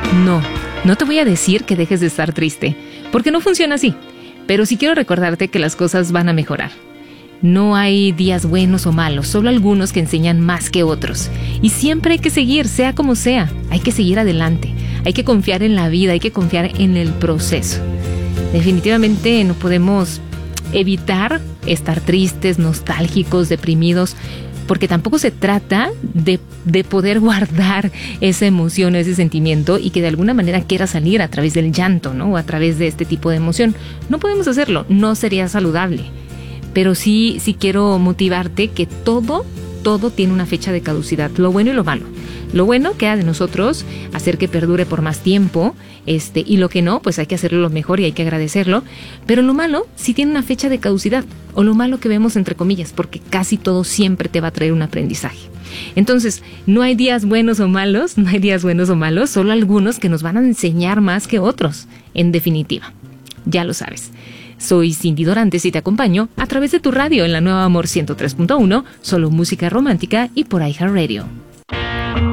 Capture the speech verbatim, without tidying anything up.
No, no te voy a decir que dejes de estar triste, porque no funciona así. Pero sí quiero recordarte que las cosas van a mejorar. No hay días buenos o malos, solo algunos que enseñan más que otros. Y siempre hay que seguir, sea como sea. Hay que seguir adelante. Hay que confiar en la vida, hay que confiar en el proceso. Definitivamente no podemos evitar estar tristes, nostálgicos, deprimidos, porque tampoco se trata de, de poder guardar esa emoción, ese sentimiento y que de alguna manera quiera salir a través del llanto, ¿no? O a través de este tipo de emoción. No podemos hacerlo, no sería saludable. Pero sí, sí quiero motivarte que todo, todo tiene una fecha de caducidad, lo bueno y lo malo. Lo bueno queda de nosotros hacer que perdure por más tiempo, este, y lo que no, pues hay que hacerlo lo mejor y hay que agradecerlo. Pero lo malo sí tiene una fecha de caducidad, o lo malo que vemos entre comillas, porque casi todo siempre te va a traer un aprendizaje. Entonces, no hay días buenos o malos, no hay días buenos o malos, solo algunos que nos van a enseñar más que otros, en definitiva. Ya lo sabes. Soy Cindy Dorantes y te acompaño a través de tu radio en la Nueva Amor ciento tres punto uno, solo música romántica y por iHeartRadio.